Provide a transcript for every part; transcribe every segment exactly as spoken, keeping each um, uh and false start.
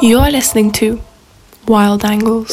You're listening to Wild Angles.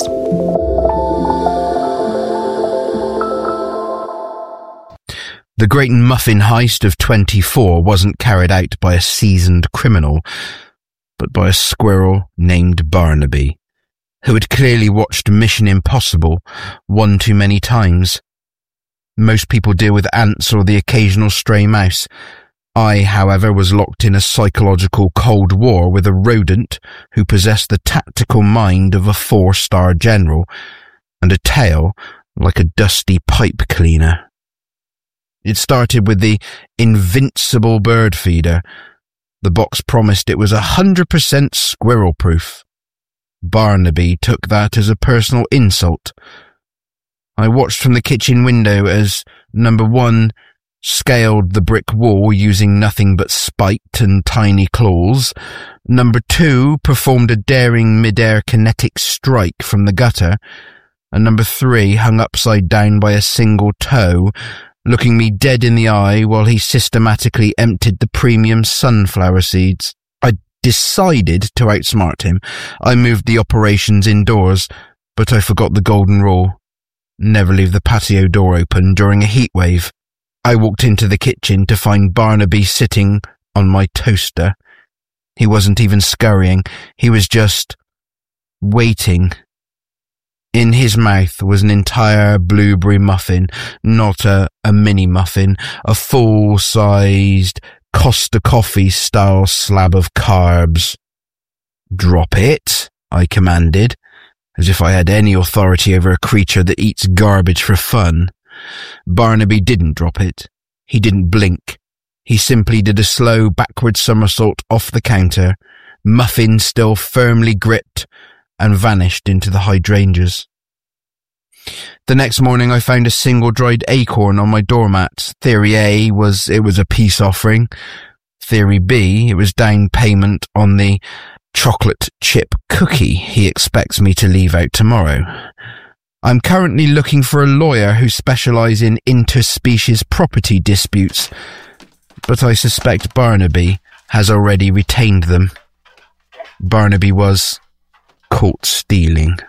The Great Muffin heist of twenty-four wasn't carried out by a seasoned criminal, but by a squirrel named Barnaby, who had clearly watched Mission Impossible one too many times. Most people deal with ants or the occasional stray mouse. I, however, was locked in a psychological Cold War with a rodent who possessed the tactical mind of a four-star general and a tail like a dusty pipe cleaner. It started with the invincible bird feeder. The box promised it was a hundred percent squirrel-proof. Barnaby took that as a personal insult. I watched from the kitchen window as number one scaled the brick wall using nothing but spite and tiny claws. Number two performed a daring mid-air kinetic strike from the gutter. And number three hung upside down by a single toe, looking me dead in the eye while he systematically emptied the premium sunflower seeds. I decided to outsmart him. I moved the operations indoors, but I forgot the golden rule. Never leave the patio door open during a heat wave. I walked into the kitchen to find Barnaby sitting on my toaster. He wasn't even scurrying. He was just waiting. In his mouth was an entire blueberry muffin, not a, a mini muffin, a full-sized Costa Coffee-style slab of carbs. "Drop it," I commanded, as if I had any authority over a creature that eats garbage for fun. Barnaby didn't drop it. He didn't blink. He simply did a slow backward somersault off the counter, muffin still firmly gripped, and vanished into the hydrangeas. The next morning I found a single dried acorn on my doormat. Theory A was it was a peace offering. Theory B, it was down payment on the chocolate chip cookie he expects me to leave out tomorrow. I'm currently looking for a lawyer who specialises in interspecies property disputes, but I suspect Barnaby has already retained them. Barnaby was caught stealing.